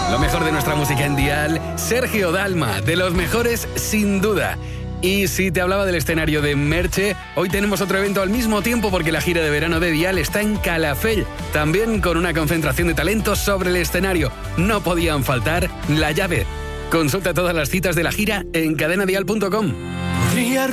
Lo mejor de nuestra música en Dial, Sergio Dalma, de los mejores sin duda. Y si te hablaba del escenario de Merche, hoy tenemos otro evento al mismo tiempo porque la gira de verano de Dial está en Calafell, también con una concentración de talentos sobre el escenario. No podían faltar La Llave. Consulta todas las citas de la gira en cadenadial.com. Podría